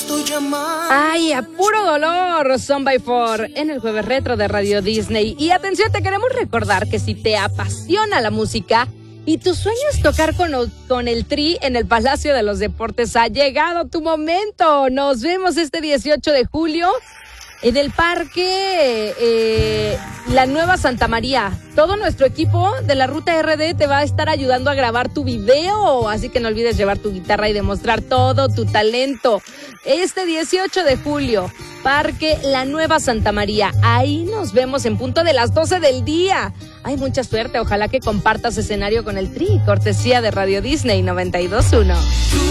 estoy llamando. Ay, a puro dolor, Son by Four, en el Jueves Retro de Radio Disney. Y atención, te queremos recordar que si te apasiona la música y tu sueño es tocar con el Tri en el Palacio de los Deportes, ha llegado tu momento. Nos vemos este 18 de julio en el parque La Nueva Santa María. Todo nuestro equipo de la Ruta RD te va a estar ayudando a grabar tu video, así que no olvides llevar tu guitarra y demostrar todo tu talento. Este 18 de julio, Parque La Nueva Santa María. Ahí nos vemos en punto de las 12 del día. Hay mucha suerte, ojalá que compartas escenario con el Tri, cortesía de Radio Disney 92.1.